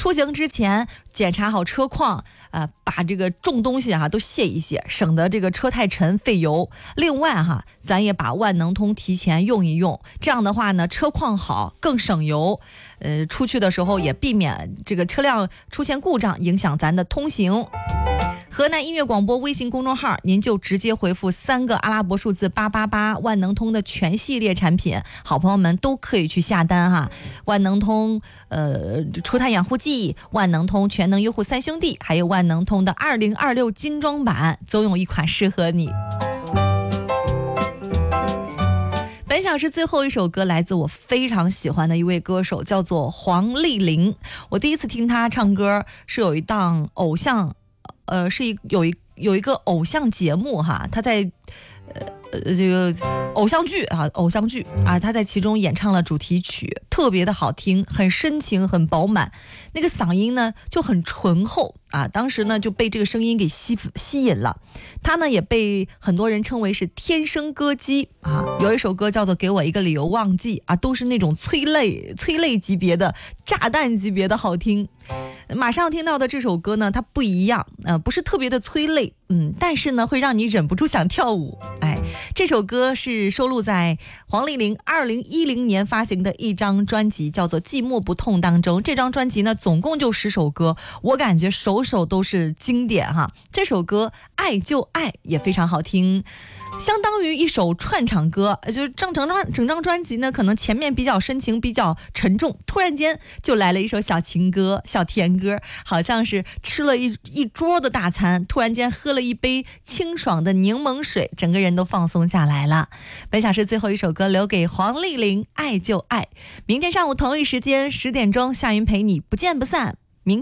出行之前检查好车况，把这个重东西都卸一卸，省得这个车太沉费油。另外咱也把万能通提前用一用，这样的话呢，车况好更省油。出去的时候也避免这个车辆出现故障，影响咱的通行。河南音乐广播微信公众号，您就直接回复3个阿拉伯数字888，万能通的全系列产品，好朋友们都可以去下单万能通除碳养护剂，万能通全能优护3兄弟，还有万能通的2026精装版，总有一款适合你。本小时最后一首歌来自我非常喜欢的一位歌手，叫做黄丽玲。我第一次听她唱歌是有一档偶像有一个偶像节目他在这个偶像剧他在其中演唱了主题曲，特别的好听，很深情，很饱满，那个嗓音呢就很醇厚当时呢就被这个声音给吸引了。他呢也被很多人称为是天生歌姬有一首歌叫做给我一个理由忘记都是那种催泪级别的，炸弹级别的好听。马上听到的这首歌呢，它不一样，不是特别的催泪，但是呢会让你忍不住想跳舞。这首歌是收录在黄丽玲2010年发行的一张专辑，叫做《寂寞不痛》当中。这张专辑呢总共就10首歌，我感觉首首都是经典这首歌爱就爱也非常好听，相当于一首串场歌，就是整张专辑呢，可能前面比较深情，比较沉重，突然间就来了一首小情歌、小甜歌，好像是吃了一桌的大餐，突然间喝了一杯清爽的柠檬水，整个人都放松下来了。本小时最后一首歌留给黄丽玲，爱就爱。明天上午同一时间10点钟，夏云陪你不见不散。